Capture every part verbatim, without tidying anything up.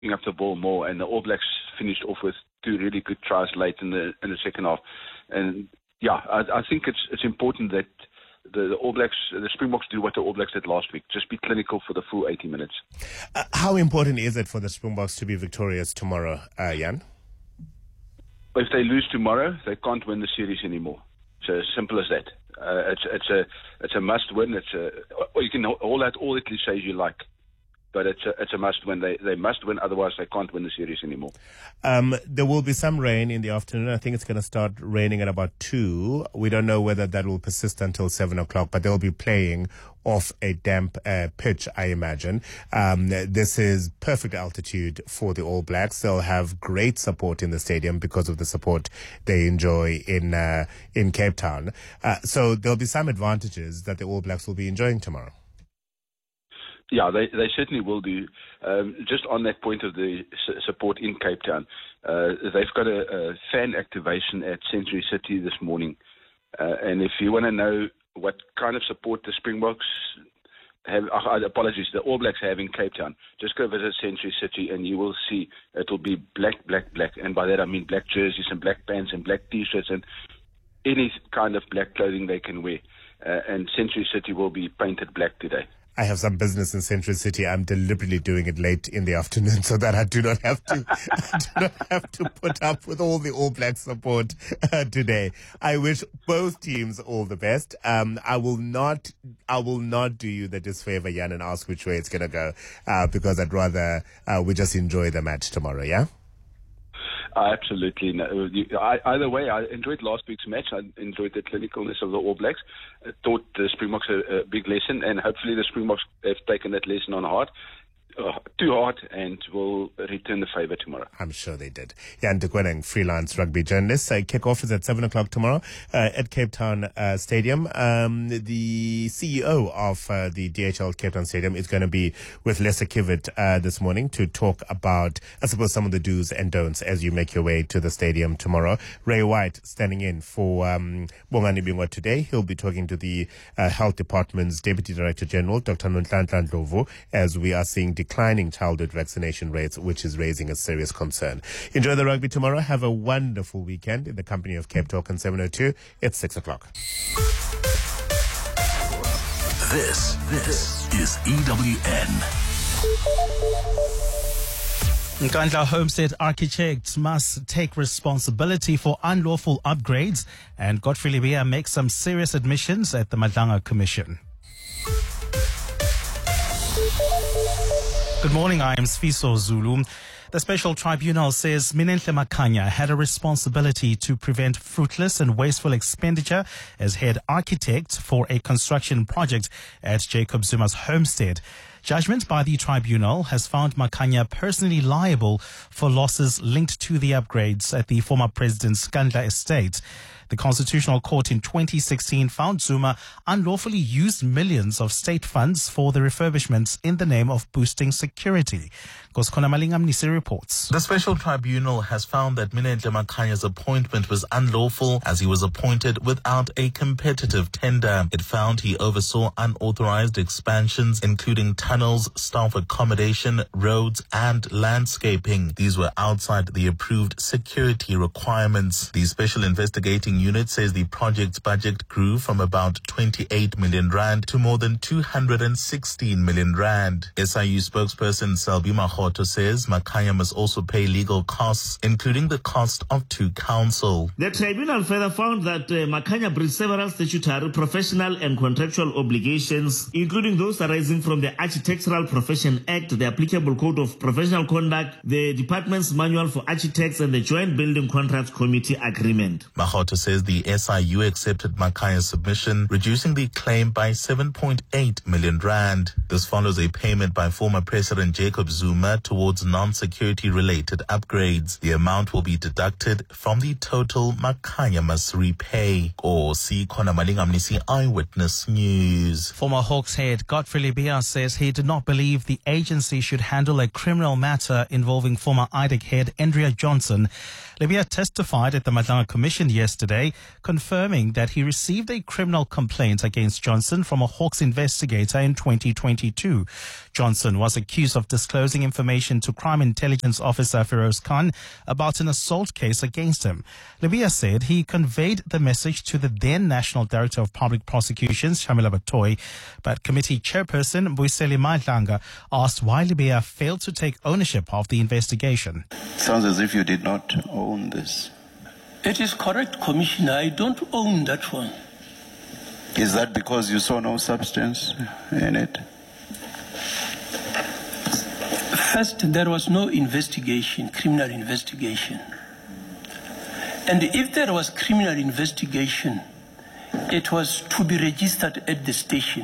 up the ball more, and the All Blacks finished off with two really good tries late in the in the second half. And yeah, I, I think it's it's important that the, the All Blacks, the Springboks, do what the All Blacks did last week: just be clinical for the full eighty minutes. Uh, how important is it for the Springboks to be victorious tomorrow, uh, Jan? If they lose tomorrow, they can't win the series anymore. So as simple as that. Uh, it's it's a it's a must win. It's a or you can all out all the cliches you like, but it's a it's a must win. They they must win, otherwise they can't win the series anymore. Um, there will be some rain in the afternoon. I think it's going to start raining at about two. We don't know whether that will persist until seven o'clock, but they'll be playing off a damp uh, pitch, I imagine. Um, this is perfect altitude for the All Blacks. They'll have great support in the stadium because of the support they enjoy in uh, in Cape Town. Uh, so there'll be some advantages that the All Blacks will be enjoying tomorrow. Yeah, they they certainly will do. Um, just on that point of the su- support in Cape Town, uh, they've got a, a fan activation at Century City this morning. Uh, and if you want to know what kind of support the Springboks have, uh, apologies, the All Blacks have in Cape Town, just go visit Century City and you will see it will be black, black, black. And by that I mean black jerseys and black pants and black T-shirts and any kind of black clothing they can wear. Uh, and Century City will be painted black today. I have some business in Central City. I'm deliberately doing it late in the afternoon so that I do not have to I do not have to put up with all the All Black support uh, today. I wish both teams all the best. Um, I will not I will not do you the disfavor, Jan, and ask which way it's going to go uh, because I'd rather uh, we just enjoy the match tomorrow, yeah? Uh, absolutely. No. I, either way, I enjoyed last week's match. I enjoyed the clinicalness of the All Blacks. I taught the Springboks a, a big lesson, and hopefully the Springboks have taken that lesson on heart. Uh, too hard, and will return the favour tomorrow. I'm sure they did. Jan de Koning, freelance rugby journalist. Uh, kick-off is at seven o'clock tomorrow uh, at Cape Town uh, Stadium. Um, the C E O of uh, the D H L Cape Town Stadium is going to be with Lester Kivitt uh, this morning to talk about, I suppose, some of the do's and don'ts as you make your way to the stadium tomorrow. Ray White standing in for um, Bongani Bingwa today. He'll be talking to the uh, Health Department's Deputy Director General, Doctor Nonhlanhla Ndlovu, as we are seeing declining childhood vaccination rates, which is raising a serious concern. Enjoy the rugby tomorrow. Have a wonderful weekend in the company of Cape Talk on seven oh two. It's six o'clock. This, this is E W N. Nkandla Homestead Architects must take responsibility for unlawful upgrades, and Godfrey Libya makes some serious admissions at the Madlanga Commission. Good morning, I am Sfiso Zulu. The special tribunal says Minenhle Makhanya had a responsibility to prevent fruitless and wasteful expenditure as head architect for a construction project at Jacob Zuma's homestead. Judgment by the tribunal has found Makhanya personally liable for losses linked to the upgrades at the former president's Nkandla estate. The Constitutional Court in twenty sixteen found Zuma unlawfully used millions of state funds for the refurbishments in the name of boosting security. Goskona Malingamnisi reports. The special tribunal has found that Minenhle Makhanya's appointment was unlawful as he was appointed without a competitive tender. It found he oversaw unauthorized expansions, including tunnels, staff accommodation, roads, and landscaping. These were outside the approved security requirements. The Special Investigating Unit says the project's budget grew from about twenty-eight million rand to more than two hundred sixteen million rand. S I U spokesperson Selby Mahoto says Makhanya must also pay legal costs, including the cost of two counsel. The tribunal further found that uh, Makhanya breached several statutory, professional and contractual obligations, including those arising from the Architectural Profession Act, the applicable Code of Professional Conduct, the Department's Manual for Architects, and the Joint Building Contracts Committee Agreement. Mahoto says the S I U accepted Makhanya's submission, reducing the claim by seven point eight million rand. This follows a payment by former President Jacob Zuma towards non-security related upgrades. The amount will be deducted from the total Makhanya must repay. Or see Kona Malingamnisi Eyewitness News. Former Hawks head Godfrey Libya says he did not believe the agency should handle a criminal matter involving former I D E C head Andrea Johnson. Libya testified at the Madlanga Commission yesterday today, confirming that he received a criminal complaint against Johnson from a Hawks investigator in twenty twenty-two. Johnson was accused of disclosing information to Crime Intelligence Officer Feroz Khan about an assault case against him. Libya said he conveyed the message to the then National Director of Public Prosecutions, Shamila Batoy, but committee chairperson Boiseli Madlanga asked why Libya failed to take ownership of the investigation. Sounds as if you did not own this. It is correct, Commissioner. I don't own that one. Is that because you saw no substance in it? First, there was no investigation, criminal investigation. And if there was criminal investigation, it was to be registered at the station.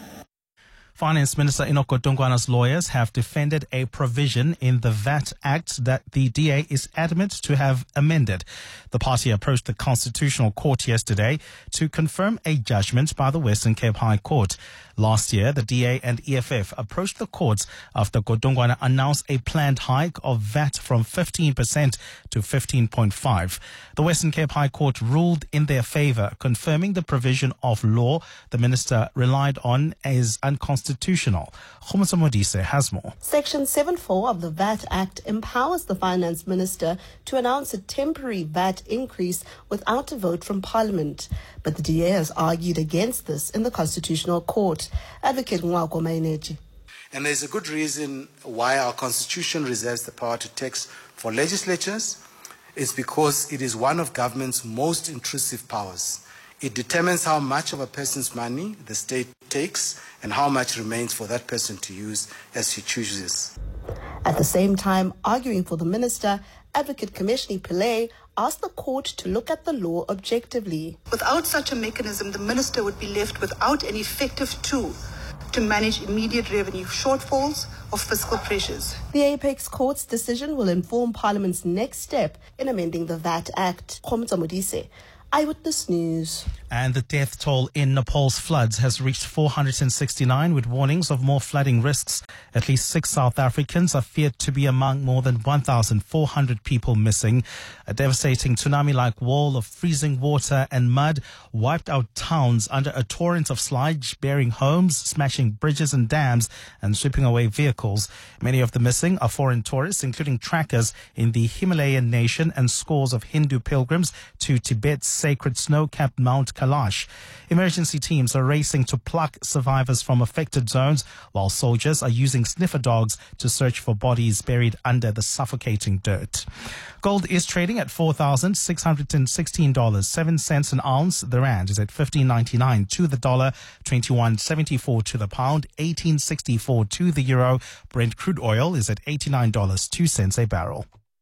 Finance Minister Enoch Godongwana's lawyers have defended a provision in the V A T Act that the D A is adamant to have amended. The party approached the Constitutional Court yesterday to confirm a judgment by the Western Cape High Court. Last year, the D A and E F F approached the courts after Godongwana announced a planned hike of V A T from fifteen percent to fifteen point five. The Western Cape High Court ruled in their favor, confirming the provision of law the minister relied on as unconstitutional. Khumisa Modise has more. Section seven four of the V A T Act empowers the finance minister to announce a temporary V A T increase without a vote from Parliament. But the D A has argued against this in the Constitutional Court. Advocate Nwako Maineji. And there's a good reason why our Constitution reserves the power to tax for legislatures. It's because it is one of government's most intrusive powers. It determines how much of a person's money the state takes and how much remains for that person to use as he chooses. At the same time, arguing for the minister, Advocate Commissioner Pillay asked the court to look at the law objectively. Without such a mechanism, the minister would be left without an effective tool to manage immediate revenue shortfalls or fiscal pressures. The Apex Court's decision will inform Parliament's next step in amending the V A T Act. Khomza Modise, Eyewitness News. And the death toll in Nepal's floods has reached four hundred sixty-nine, with warnings of more flooding risks. At least six South Africans are feared to be among more than one thousand four hundred people missing. A devastating tsunami-like wall of freezing water and mud wiped out towns under a torrent of sludge, burying homes, smashing bridges and dams, and sweeping away vehicles. Many of the missing are foreign tourists, including trackers in the Himalayan nation and scores of Hindu pilgrims to Tibet's sacred snow-capped Mount Kailash. Emergency teams are racing to pluck survivors from affected zones, while soldiers are using sniffer dogs to search for bodies buried under the suffocating dirt. Gold is trading at four thousand six hundred sixteen dollars and seven cents an ounce. The rand is at fifteen ninety-nine to the dollar, twenty-one seventy-four to the pound, eighteen sixty-four to the euro. Brent crude oil is at eighty-nine dollars and two cents a barrel.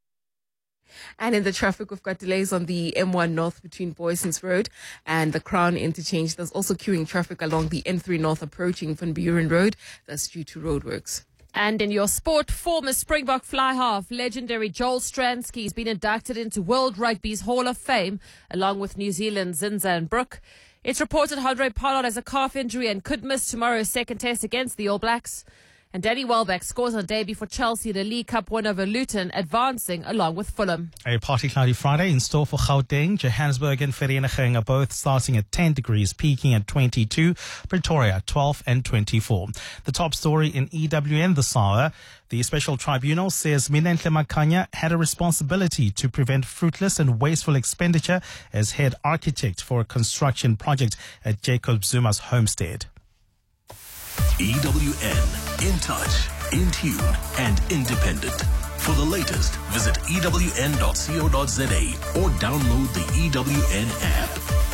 And in the traffic, we've got delays on the M one North between Boysons Road and the Crown Interchange. There's also queuing traffic along the N three North approaching Van Buren Road. That's due to roadworks. And in your sport, former Springbok fly half legendary Joel Stransky has been inducted into World Rugby's Hall of Fame, along with New Zealand's Zinza and Brook. It's reported Handré Pollard has a calf injury and could miss tomorrow's second test against the All Blacks. And Danny Welbeck scores on a debut for Chelsea in a League Cup win over Luton, advancing along with Fulham. A partly cloudy Friday in store for Gauteng. Johannesburg and Vereeniging are both starting at ten degrees, peaking at twenty-two. Pretoria, twelve and twenty-four. The top story in E W N this hour. The special tribunal says Minenhle Makhanya had a responsibility to prevent fruitless and wasteful expenditure as head architect for a construction project at Jacob Zuma's homestead. E W N, in touch, in tune, and independent. For the latest, visit E W N dot co dot za or download the E W N app.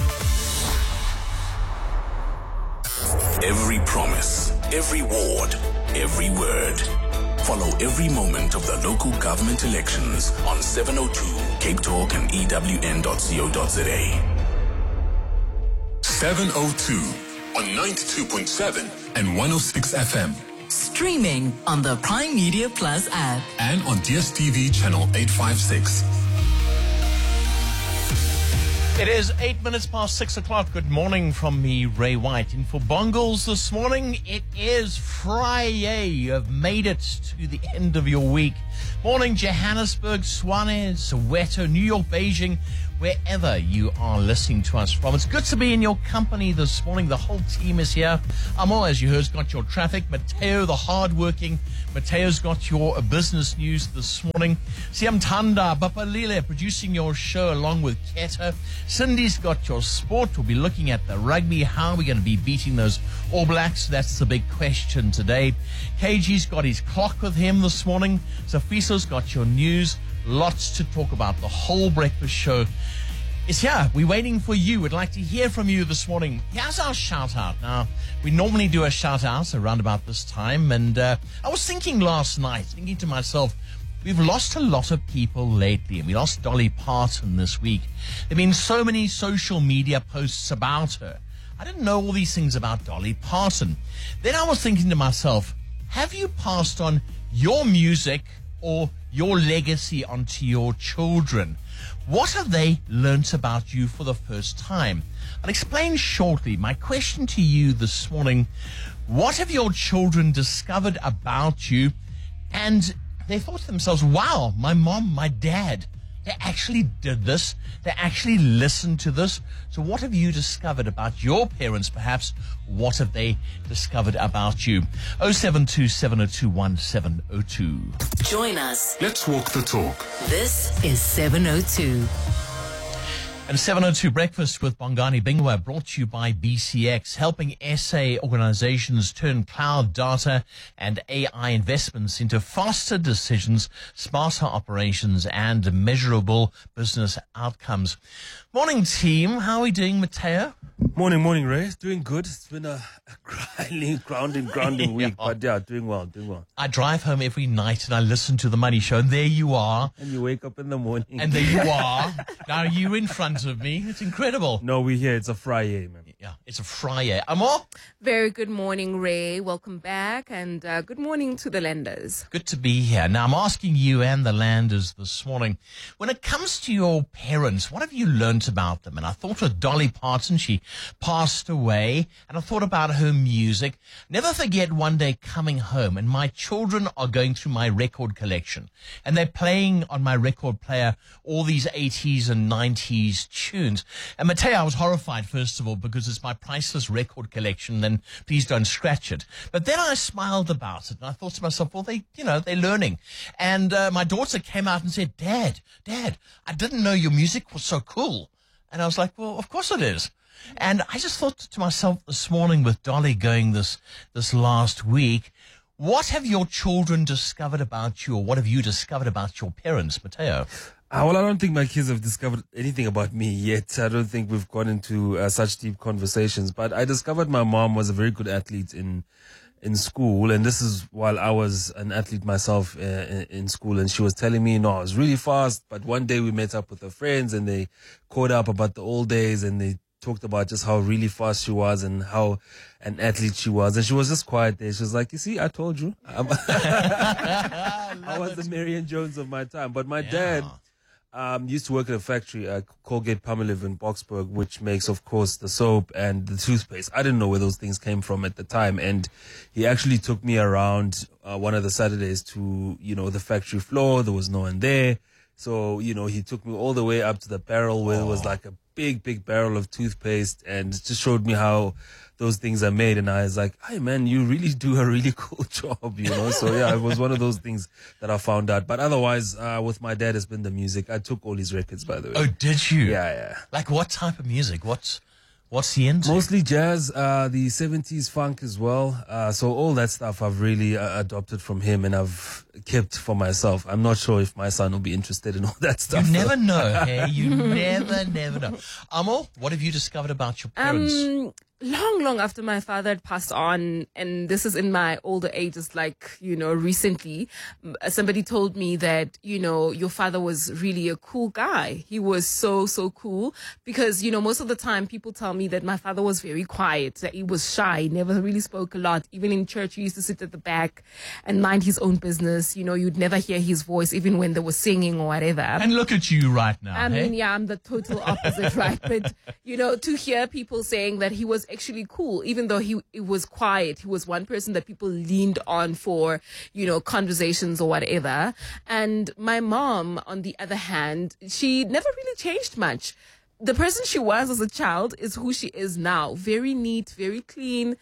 Every promise, every ward, every word. Follow every moment of the local government elections on seven oh two Cape Talk and E W N dot co dot za. seven oh two on ninety-two point seven and one oh six F M. Streaming on the Prime Media Plus app. And on D S T V channel eight fifty-six. It is eight minutes past six o'clock. Good morning from me, Ray White. And for Bongles this morning, it is Friday. You have made it to the end of your week. Morning, Johannesburg, Tshwane, Soweto, New York, Beijing, wherever you are listening to us from. It's good to be in your company this morning. The whole team is here. Amo, as you heard, has got your traffic. Mateo, the hardworking. Mateo's got your business news this morning. Siam Tanda, Bapalile, producing your show along with Keta. Cindy's got your sport. We'll be looking at the rugby. How are we going to be beating those All Blacks? That's the big question today. K G's got his clock with him this morning. Safiso's got your news. Lots to talk about. The whole breakfast show is here. We're waiting for you. We'd like to hear from you this morning. Here's our shout out. Now, we normally do a shout out around about this time. And uh, I was thinking last night, thinking to myself, we've lost a lot of people lately. And we lost Dolly Parton this week. There have been so many social media posts about her. I didn't know all these things about Dolly Parton. Then I was thinking to myself, have you passed on your music or your legacy onto your children? What have they learnt about you for the first time? I'll explain shortly. My question to you this morning, what have your children discovered about you? And they thought to themselves, wow, my mom, my dad, they actually did this. They actually listened to this. So what have you discovered about your parents, perhaps? What have they discovered about you? oh seven two, seven oh two, one seven oh two. Join us. Let's walk the talk. This is seven oh two. And seven oh two Breakfast with Bongani Bingwa, brought to you by B C X, helping S A organizations turn cloud data and A I investments into faster decisions, smarter operations, and measurable business outcomes. Morning, team. How are we doing, Mateo? Morning, morning, Ray. Doing good. It's been a, a grinding, grounding, grounding week, Yeah. but yeah, doing well, doing well. I drive home every night and I listen to the Money Show, and there you are. And you wake up in the morning. And there you are. Now you're in front of me. It's incredible. No, we're here. It's a Friday, man. Yeah, it's a Friday. Amo? Very good morning, Ray. Welcome back, and uh, good morning to the lenders. Good to be here. Now, I'm asking you and the landers this morning, when it comes to your parents, what have you learnt about them? And I thought of Dolly Parton. She passed away, and I thought about her music. Never forget one day coming home, and my children are going through my record collection, and they're playing on my record player all these eighties and nineties tunes. And Mateo, I was horrified, first of all, because it's my priceless record collection, and please don't scratch it. But then I smiled about it, and I thought to myself, well, they, you know, they're learning. And uh, my daughter came out and said, Dad, Dad, I didn't know your music was so cool. And I was like, well, of course it is. And I just thought to myself this morning, with Dolly going this this last week, what have your children discovered about you, or what have you discovered about your parents, Mateo? Uh, well, I don't think my kids have discovered anything about me yet. I don't think we've gone into uh, such deep conversations. But I discovered my mom was a very good athlete in in school, and this is while I was an athlete myself uh, in, in school. And she was telling me, no, I was really fast. But one day we met up with her friends, and they caught up about the old days, and they talked about just how really fast she was and how an athlete she was. And she was just quiet there. She was like, you see, I told you. I was the Marion Jones of my time. But my Yeah. dad um, used to work at a factory, uh, Colgate Palmolive in Boksburg, which makes, of course, the soap and the toothpaste. I didn't know where those things came from at the time. And he actually took me around uh, one of the Saturdays to, you know, the factory floor. There was no one there. So, you know, he took me all the way up to the barrel where there was like a big, big barrel of toothpaste, and just showed me how those things are made. And I was like, hey, man, you really do a really cool job, you know? So, yeah, it was one of those things that I found out. But otherwise, uh, with my dad, it's been the music. I took all his records, by the way. Oh, did you? Yeah, yeah. Like what type of music? What's what's he into? Mostly jazz, uh, the seventies funk as well. Uh, so all that stuff I've really uh, adopted from him, and I've kept for myself. I'm not sure if my son will be interested in all that stuff. You never know, hey? You never, never know. Amo, what have you discovered about your parents? Um, long, long after my father had passed on, and this is in my older ages, like, you know, recently, m- somebody told me that, you know, your father was really a cool guy. He was so, so cool because, you know, most of the time people tell me that my father was very quiet, that he was shy, never really spoke a lot. Even in church, he used to sit at the back and mind his own business. You know, you'd never hear his voice, even when they were singing or whatever. And look at you right now, I hey? mean, yeah, I'm the total opposite, right? But, you know, to hear people saying that he was actually cool, even though he, he was quiet. He was one person that people leaned on for, you know, conversations or whatever. And my mom, on the other hand, she never really changed much. The person she was as a child is who she is now. Very neat, very clean,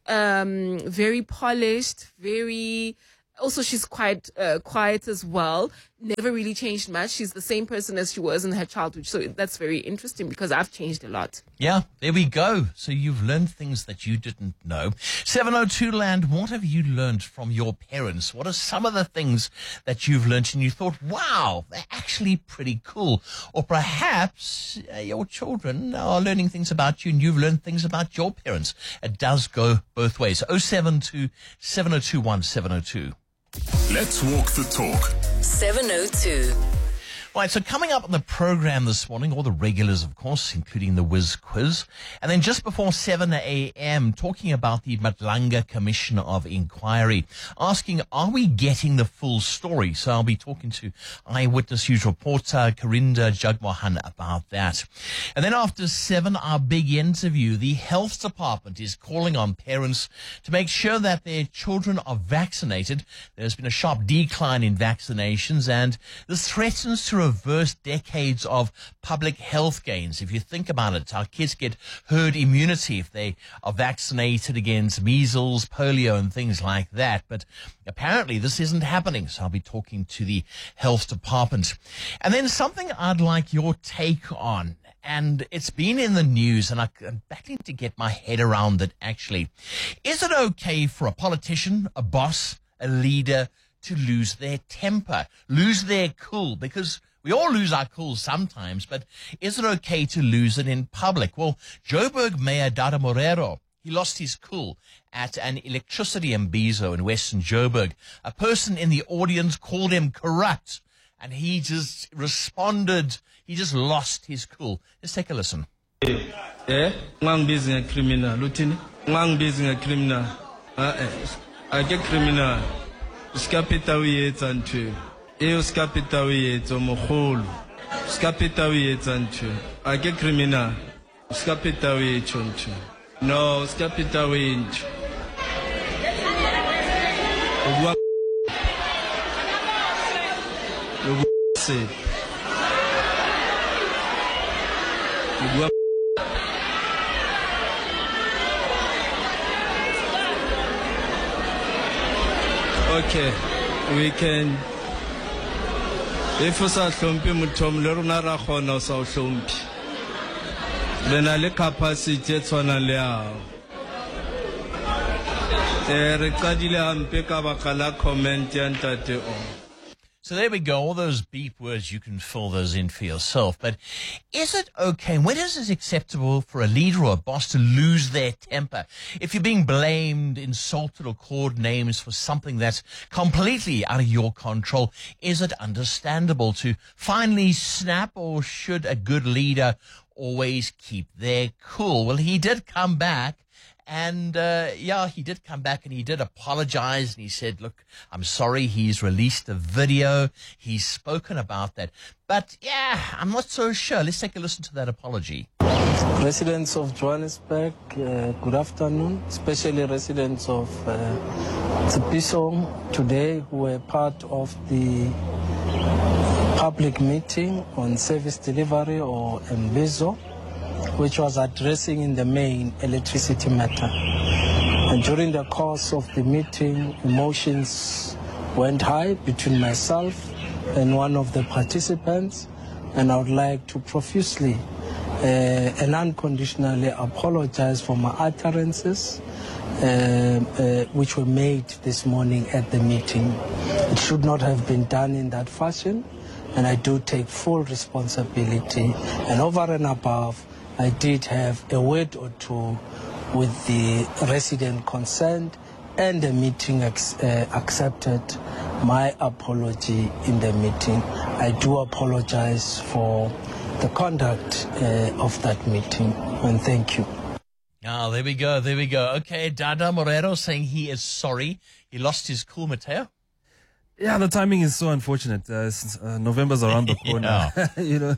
um, very polished, very... Also, she's quite uh, quiet as well. Never really changed much. She's the same person as she was in her childhood. So that's very interesting because I've changed a lot. Yeah, there we go. So you've learned things that you didn't know. seven oh two Land, what have you learned from your parents? What are some of the things that you've learned and you thought, wow, they're actually pretty cool? Or perhaps uh, your children are learning things about you and you've learned things about your parents. It does go both ways. oh seven two, seven oh two one, seven oh two. Let's walk the talk. seven oh two. Right, so coming up on the program this morning, all the regulars, of course, including the Whiz Quiz. And then just before seven a.m., talking about the Madlanga Commission of Inquiry, asking, are we getting the full story? So I'll be talking to Eyewitness News reporter Karinda Jagmohan about that. And then after seven, our big interview, the health department is calling on parents to make sure that their children are vaccinated. There's been a sharp decline in vaccinations, and this threatens to reverse decades of public health gains. If you think about it, our kids get herd immunity if they are vaccinated against measles, polio, and things like that. But apparently this isn't happening. So I'll be talking to the health department. And then something I'd like your take on. And it's been in the news, and I'm battling to get my head around it, actually. Is it okay for a politician, a boss, a leader to lose their temper, lose their cool? Because we all lose our cool sometimes, but is it okay to lose it in public? Well, Joburg Mayor Dada Morero, he lost his cool at an electricity imbizo in Western Joburg. A person in the audience called him corrupt, and he just responded. He just lost his cool. Let's take a listen. Eh, ngang busy a criminal, Lieutenant. Ngang busy a criminal. Uh, I get criminal. Skapita we eat and two. Eu skapita we eat on whole. Skapita we eat and two. I get criminal. Skapita we eat on two. No, skapita we eat. You say. You Okay, we can. If we start slumpy, mutom leruna rakhona sa slumpy. Lena le capacity tsona le ao. Eh re qadile ampe ka bakala comment ya ntate o. So there we go, all those beep words, you can fill those in for yourself. But is it okay, when is it acceptable for a leader or a boss to lose their temper? If you're being blamed, insulted, or called names for something that's completely out of your control, is it understandable to finally snap, or should a good leader always keep their cool? Well, he did come back. And, uh, yeah, he did come back and he did apologize, and he said, look, I'm sorry. He's released a video. He's spoken about that. But, yeah, I'm not so sure. Let's take a listen to that apology. Residents of Johannesburg, uh, good afternoon, especially residents of uh, Tshipiso today who were part of the public meeting on service delivery, or Mbizo, which was addressing in the main electricity matter. And during the course of the meeting, emotions went high between myself and one of the participants, and I would like to profusely uh, and unconditionally apologize for my utterances uh, uh, which were made this morning at the meeting. It should not have been done in that fashion, and I do take full responsibility. And over and above, I did have a word or two with the resident concerned, and the meeting ex- uh, accepted my apology in the meeting. I do apologize for the conduct uh, of that meeting, and thank you. Ah, there we go, there we go. Okay, Dada Morero saying he is sorry. He lost his cool, Mateo. Yeah, the timing is so unfortunate. Uh, since, uh, November's around the corner. you know,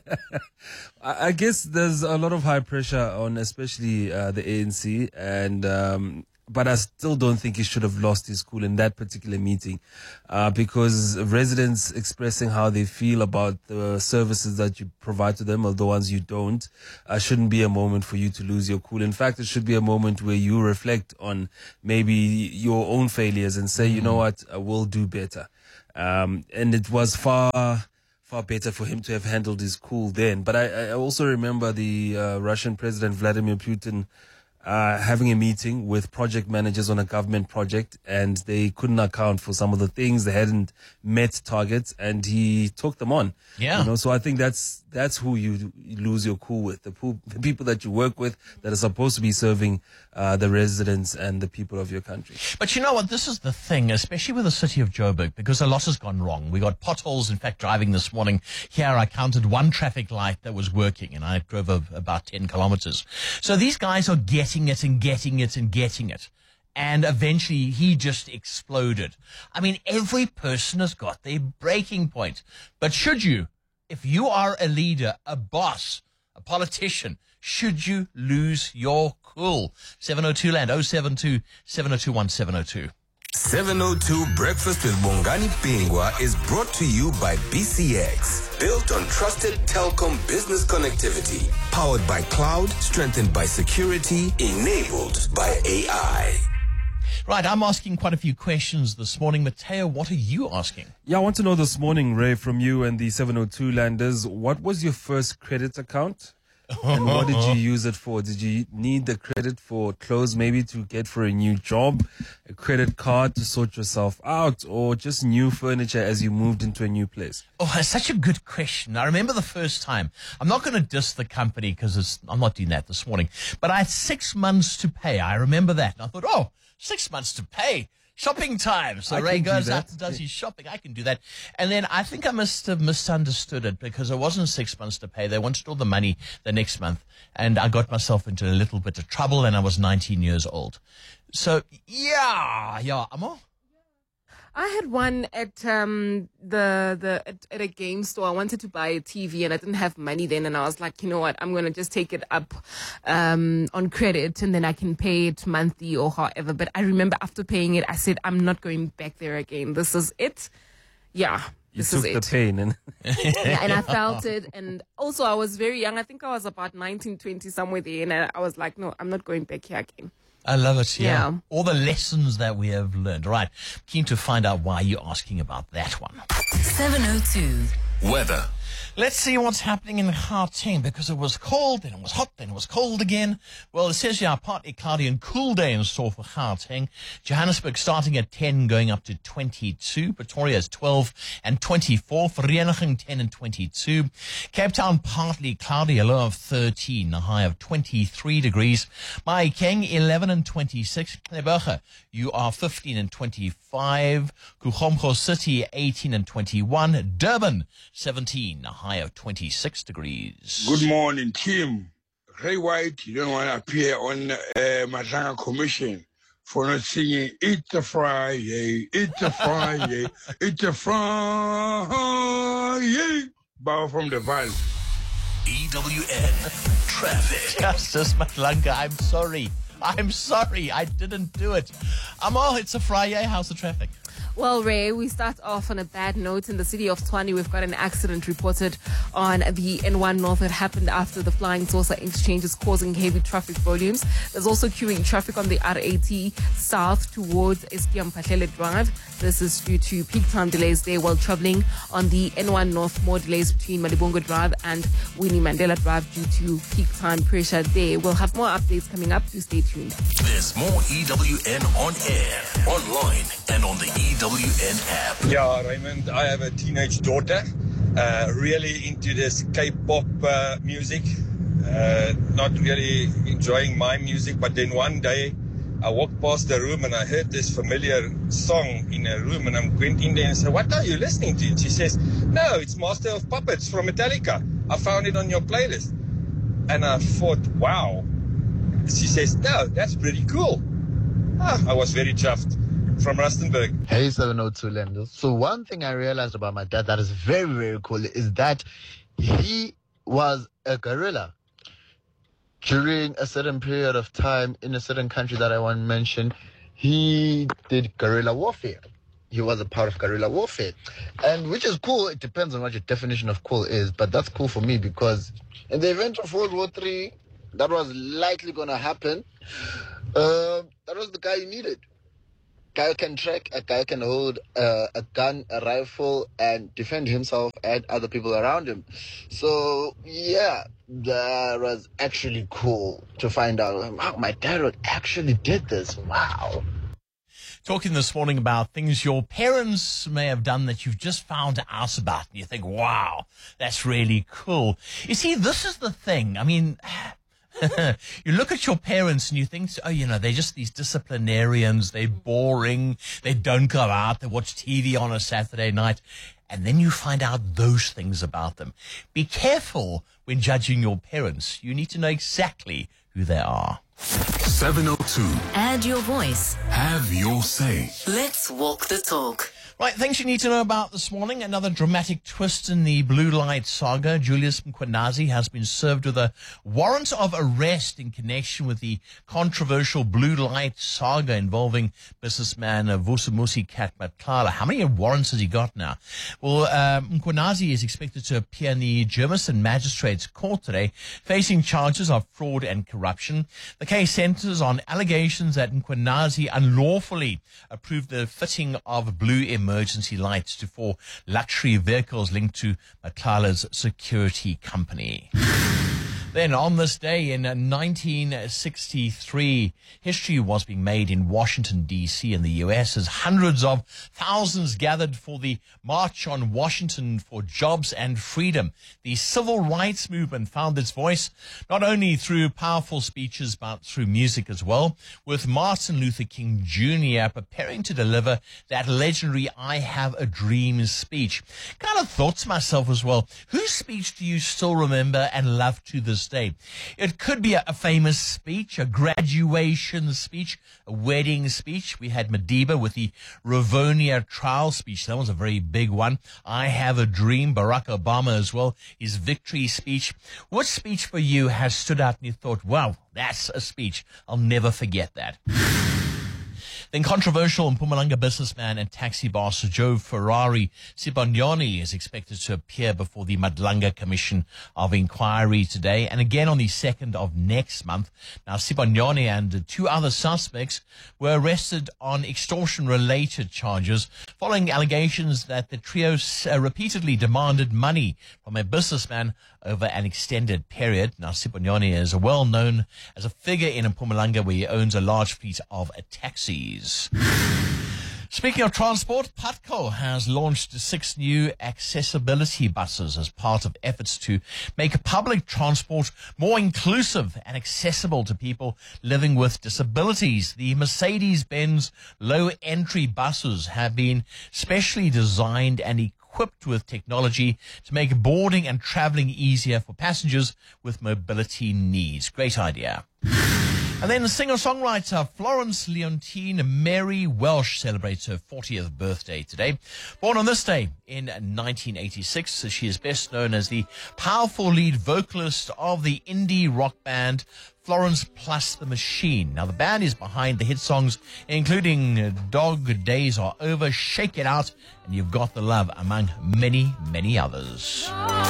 I, I guess there's a lot of high pressure on, especially uh, the A N C, and um, but I still don't think he should have lost his cool in that particular meeting, uh, because residents expressing how they feel about the services that you provide to them or the ones you don't, uh, shouldn't be a moment for you to lose your cool. In fact, it should be a moment where you reflect on maybe your own failures and say, mm. you know what, I will do better. Um, and it was far, far better for him to have handled his cool then. But I, I also remember the uh, Russian President Vladimir Putin Uh, having a meeting with project managers on a government project, and they couldn't account for some of the things. They hadn't met targets, and he took them on. Yeah. You know, so I think that's that's who you, you lose your cool with, the, pool, the people that you work with that are supposed to be serving uh, the residents and the people of your country. But you know what? This is the thing, especially with the city of Joburg, because a lot has gone wrong. We got potholes. In fact, driving this morning here, I counted one traffic light that was working, and I drove a, about ten kilometers. So these guys are getting it and getting it and getting it. And eventually he just exploded. I mean, every person has got their breaking point. But should you, if you are a leader, a boss, a politician, should you lose your cool? seven oh two land, oh seven two, seven oh two one, seven oh two. seven oh two Breakfast with Bongani Pingwa is brought to you by B C X. Built on trusted telecom business connectivity. Powered by cloud, strengthened by security, enabled by A I. Right, I'm asking quite a few questions this morning. Mateo, what are you asking? Yeah, I want to know this morning, Ray, from you and the seven oh two landers, what was your first credit account? And what did you use it for? Did you need the credit for clothes, maybe to get for a new job, a credit card to sort yourself out, or just new furniture as you moved into a new place? Oh, that's such a good question. I remember the first time. I'm not going to diss the company because I'm not doing that this morning. But I had six months to pay. I remember that. And I thought, oh, six months to pay. Shopping time. So I Ray can do goes that. out and does his shopping. I can do that. And then I think I must have misunderstood it because it wasn't six months to pay. They wanted all the money the next month. And I got myself into a little bit of trouble and I was nineteen years old. So, yeah, yeah. Amo? I had one at um the the at, at a game store. I wanted to buy a T V and I didn't have money then, and I was like, you know what, I'm gonna just take it up um on credit and then I can pay it monthly or however. But I remember after paying it, I said, I'm not going back there again. This is it. Yeah. You this took is the it. pain and Yeah, and I felt it. And also I was very young. I think I was about nineteen, twenty, somewhere there, and I, I was like, no, I'm not going back here again. I love it, yeah. Yeah. All the lessons that we have learned. Right. Keen to find out why you're asking about that one. seven oh two. Weather. Let's see what's happening in Gauteng, because it was cold, then it was hot, then it was cold again. Well, it says here, partly cloudy and cool day in store for Gauteng. Johannesburg starting at ten, going up to twenty-two. Pretoria is twelve and twenty-four. Vereniging ten and twenty-two. Cape Town partly cloudy, a low of thirteen, a high of twenty-three degrees. Mahikeng eleven and twenty-six. Klerberge, you are fifteen and twenty-five. Kuchomgo City eighteen and twenty-one. Durban seventeen, a high of twenty-six degrees. Good morning, team. Ray White, you don't want to appear on uh, Mazanga Commission for not singing It's a Friday, It's a Friday, It's a Friday. Bow from the Valley. E W N Traffic. Justice Matlanga, I'm sorry. I'm sorry. I didn't do it. Amo, it's a Friday. How's the traffic? Well, Ray, we start off on a bad note. In the city of Tshwane, we've got an accident reported on the N one North that happened after the flying saucer exchanges, causing heavy traffic volumes. There's also queuing traffic on the R eighty south towards Eskiam Patlele Drive. This is due to peak time delays there while traveling on the N one North. More delays between Malibongo Drive and Winnie Mandela Drive due to peak time pressure there. We'll have more updates coming up. Do stay tuned. There's more E W N on air, online, and on the E W N app. Yeah, Raymond, I have a teenage daughter, uh, really into this K-pop uh, music, uh, not really enjoying my music, but then one day I walked past the room and I heard this familiar song in a room, and I went in there and said, what are you listening to? And she says, no, it's Master of Puppets from Metallica. I found it on your playlist. And I thought, wow. She says, no, that's pretty cool. Ah, I was very chuffed. from Rustenburg. Hey, seven oh two Lenders. So one thing I realized about my dad that is very, very cool is that he was a guerrilla. During a certain period of time in a certain country that I want to mention, he did guerrilla warfare. He was a part of guerrilla warfare. And which is cool. It depends on what your definition of cool is. But that's cool for me because in the event of World War Three, that was likely going to happen. Uh, that was the guy you needed. Guy who can track, a guy who can hold uh, a gun, a rifle, and defend himself and other people around him. So, yeah, that was actually cool to find out. Wow, my dad actually did this. Wow. Talking this morning about things your parents may have done that you've just found out about, and you think, wow, that's really cool. You see, this is the thing. I mean, you look at your parents and you think, oh, you know, they're just these disciplinarians. They're boring. They don't go out. They watch T V on a Saturday night. And then you find out those things about them. Be careful when judging your parents. You need to know exactly who they are. seven oh two. Add your voice. Have your say. Let's walk the talk. Right, things you need to know about this morning. Another dramatic twist in the Blue Light saga. Julius Mkhwanazi has been served with a warrant of arrest in connection with the controversial Blue Light saga involving businessman uh, Vusumuzi Cat Matlala. How many warrants has he got now? Well, uh, Mkhwanazi is expected to appear in the Germiston Magistrates Court today, facing charges of fraud and corruption. The case centers on allegations that Mkhwanazi unlawfully approved the fitting of blue emergency emergency lights to four luxury vehicles linked to Matlala's security company. Then, on this day in nineteen sixty-three, history was being made in Washington, D C in the U S as hundreds of thousands gathered for the March on Washington for Jobs and Freedom. The civil rights movement found its voice not only through powerful speeches but through music as well, with Martin Luther King Junior preparing to deliver that legendary I Have a Dream speech. Kind of thought to myself as well, whose speech do you still remember and love to this day? It could be a, a famous speech, a graduation speech, a wedding speech. We had Madiba with the Rivonia trial speech. That was a very big one. I Have a Dream. Barack Obama as well, his victory speech. What speech for you has stood out and you thought, wow, that's a speech. I'll never forget that. Then controversial Mpumalanga businessman and taxi boss Joe Ferrari Sibanyoni is expected to appear before the Madlanga Commission of Inquiry today and again on the second of next month. Now, Sibanyoni and two other suspects were arrested on extortion-related charges following allegations that the trio uh, repeatedly demanded money from a businessman over an extended period. Now, Sibanyoni is well known as a figure in Mpumalanga where he owns a large fleet of taxis. Speaking of transport, Patco has launched six new accessibility buses as part of efforts to make public transport more inclusive and accessible to people living with disabilities. The Mercedes-Benz low-entry buses have been specially designed and equipped with technology to make boarding and traveling easier for passengers with mobility needs. Great idea. And then singer-songwriter Florence Leontine Mary Welsh celebrates her fortieth birthday today. Born on this day in nineteen eighty-six, she is best known as the powerful lead vocalist of the indie rock band Florence Plus the Machine. Now, the band is behind the hit songs, including Dog Days Are Over, Shake It Out, and You've Got the Love, among many, many others.